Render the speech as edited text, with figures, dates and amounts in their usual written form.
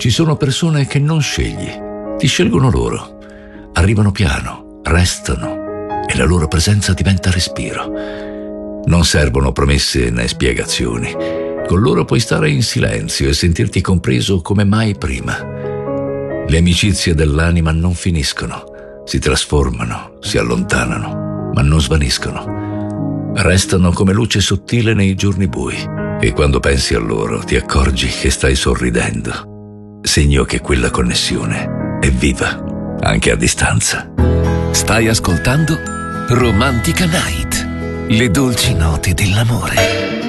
Ci sono persone che non scegli, ti scelgono loro. Arrivano piano, restano e la loro presenza diventa respiro. Non servono promesse né spiegazioni. Con loro puoi stare in silenzio e sentirti compreso come mai prima. Le amicizie dell'anima non finiscono, si trasformano, si allontanano, ma non svaniscono. Restano come luce sottile nei giorni bui e quando pensi a loro ti accorgi che stai sorridendo. Segno che quella connessione è viva, anche a distanza. Stai ascoltando Romantica Night, le dolci note dell'amore.